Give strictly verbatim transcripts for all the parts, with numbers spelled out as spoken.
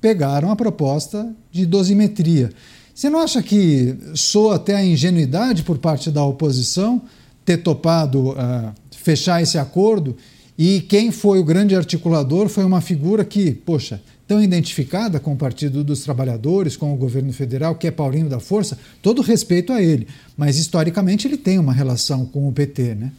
pegaram a proposta de dosimetria. Você não acha que soa até a ingenuidade por parte da oposição ter topado uh, fechar esse acordo? E quem foi o grande articulador foi uma figura que, poxa, tão identificada com o Partido dos Trabalhadores, com o governo federal, que é Paulinho da Força, todo respeito a ele. Mas, historicamente, ele tem uma relação com o P T, né?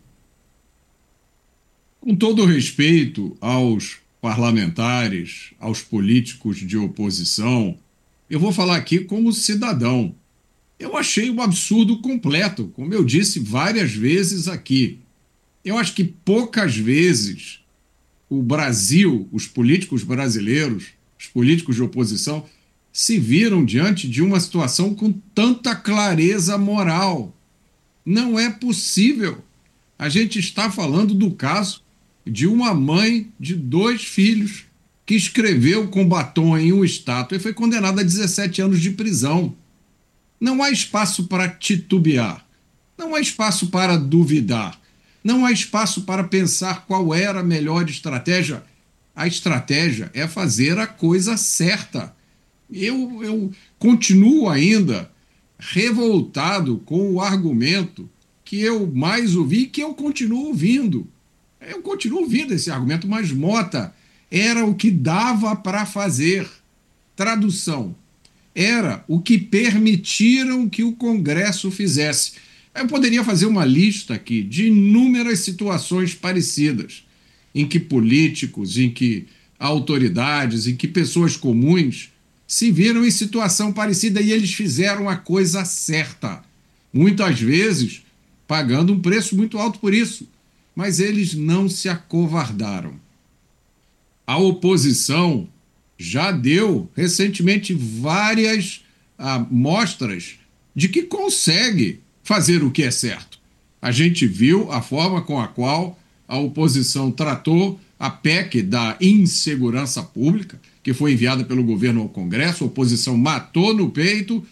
Com todo respeito aos parlamentares, aos políticos de oposição, eu vou falar aqui como cidadão. Eu achei um absurdo completo, como eu disse várias vezes aqui. Eu acho que poucas vezes o Brasil, os políticos brasileiros, os políticos de oposição, se viram diante de uma situação com tanta clareza moral. Não é possível. A gente está falando do caso de uma mãe de dois filhos que escreveu com batom em uma estátua e foi condenada a dezessete anos de prisão. Não há espaço para titubear, não há espaço para duvidar, não há espaço para pensar qual era a melhor estratégia. A estratégia é fazer a coisa certa. Eu, eu continuo ainda revoltado com o argumento que eu mais ouvi e que eu continuo ouvindo. Eu continuo ouvindo esse argumento, mas, Mota, era o que dava para fazer. Tradução. Era o que permitiram que o Congresso fizesse. Eu poderia fazer uma lista aqui de inúmeras situações parecidas, em que políticos, em que autoridades, em que pessoas comuns se viram em situação parecida e eles fizeram a coisa certa. Muitas vezes pagando um preço muito alto por isso, mas eles não se acovardaram. A oposição já deu recentemente várias ah, mostras de que consegue fazer o que é certo. A gente viu a forma com a qual a oposição tratou a P E C da insegurança pública, que foi enviada pelo governo ao Congresso. A oposição matou no peito,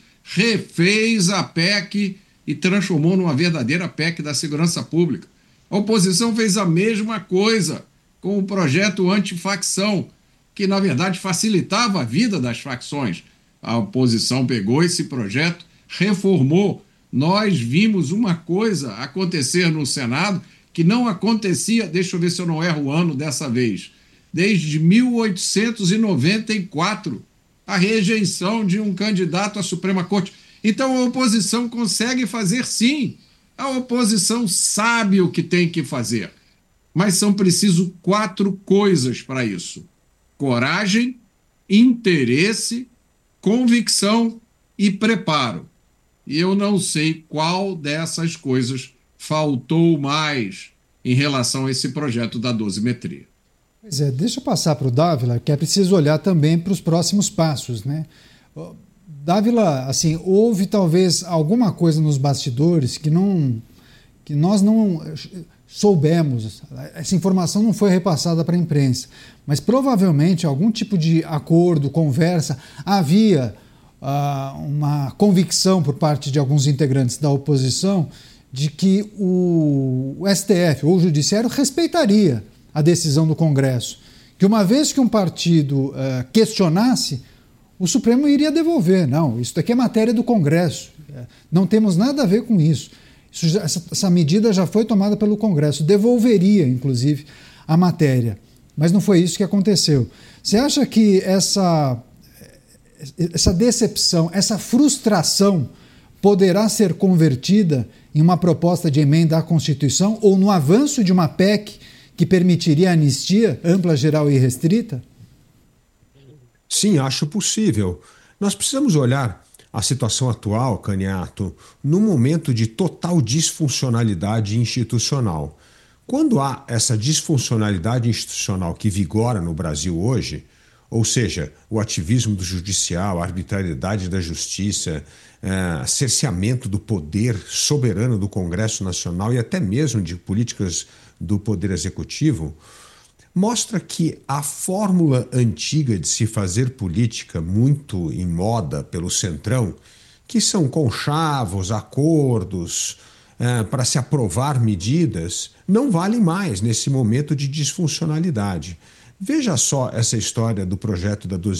refez a P E C e transformou numa verdadeira P E C da segurança pública. A oposição fez a mesma coisa com o projeto antifacção, que na verdade facilitava a vida das facções. A oposição pegou esse projeto, reformou. Nós vimos uma coisa acontecer no Senado que não acontecia, deixa eu ver se eu não erro o ano dessa vez, desde mil oitocentos e noventa e quatro, a rejeição de um candidato à Suprema Corte. Então a oposição consegue fazer sim, a oposição sabe o que tem que fazer, mas são preciso quatro coisas para isso: coragem, interesse, convicção e preparo. E eu não sei qual dessas coisas faltou mais em relação a esse projeto da dosimetria. Pois é, deixa eu passar para o Dávila, que é preciso olhar também para os próximos passos, né? Dávila, assim, houve talvez alguma coisa nos bastidores que, não, que nós não soubemos, essa informação não foi repassada para a imprensa, mas provavelmente algum tipo de acordo, conversa, havia uh, uma convicção por parte de alguns integrantes da oposição de que o, o S T F ou o Judiciário respeitaria a decisão do Congresso, que uma vez que um partido uh, questionasse, o Supremo iria devolver. Não, isso daqui é matéria do Congresso, não temos nada a ver com isso. Isso já, essa, essa medida já foi tomada pelo Congresso, devolveria, inclusive, a matéria. Mas não foi isso que aconteceu. Você acha que essa, essa decepção, essa frustração poderá ser convertida em uma proposta de emenda à Constituição ou no avanço de uma P E C que permitiria a anistia ampla, geral e restrita? Sim, acho possível. Nós precisamos olhar a situação atual, Caniato, num momento de total disfuncionalidade institucional. Quando há essa disfuncionalidade institucional que vigora no Brasil hoje, ou seja, o ativismo do judicial, a arbitrariedade da justiça, é, cerceamento do poder soberano do Congresso Nacional e até mesmo de políticas do Poder Executivo, mostra que a fórmula antiga de se fazer política, muito em moda pelo Centrão, que são conchavos, acordos, é, para se aprovar medidas, não valem mais nesse momento de disfuncionalidade. Veja só essa história do projeto da